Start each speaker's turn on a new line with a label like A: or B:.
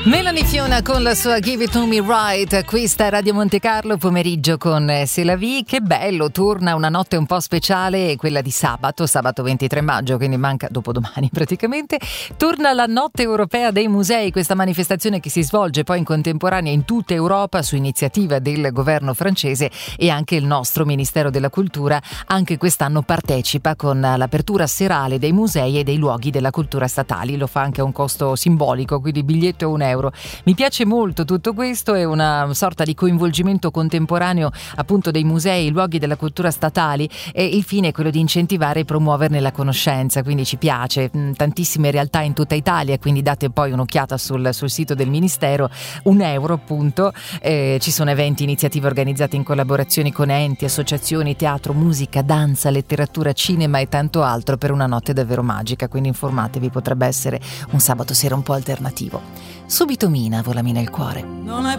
A: Melanie Fiona con la sua Give It To Me Right, questa è Radio Monte Carlo, pomeriggio con C'est la vie. Che bello, torna una notte un po' speciale, quella di sabato 23 maggio, quindi manca dopodomani praticamente. Torna la Notte Europea dei Musei, questa manifestazione che si svolge poi in contemporanea in tutta Europa su iniziativa del governo francese, e anche il nostro Ministero della Cultura anche quest'anno partecipa con l'apertura serale dei musei e dei luoghi della cultura statali. Lo fa anche a un costo simbolico, quindi il biglietto è €1. Mi piace molto tutto questo, è una sorta di coinvolgimento contemporaneo appunto dei musei, luoghi della cultura statali, e il fine è quello di incentivare e promuoverne la conoscenza, quindi ci piace. Tantissime realtà in tutta Italia, quindi date poi un'occhiata sul sito del Ministero. €1 appunto, ci sono eventi, iniziative organizzate in collaborazione con enti, associazioni, teatro, musica, danza, letteratura, cinema e tanto altro per una notte davvero magica, quindi informatevi, potrebbe essere un sabato sera un po' alternativo. Subito Mina, Vola Mina il cuore.
B: Non è